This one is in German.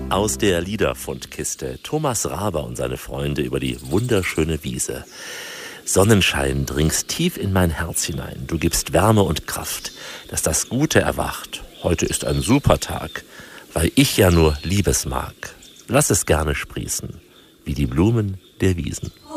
Aus der Liederfundkiste. Thomas Raber und seine Freunde über die wunderschöne Wiese. Sonnenschein dringst tief in mein Herz hinein. Du gibst Wärme und Kraft, dass das Gute erwacht. Heute ist ein super Tag, weil ich ja nur Liebes mag. Lass es gerne sprießen, wie die Blumen der Wiesen.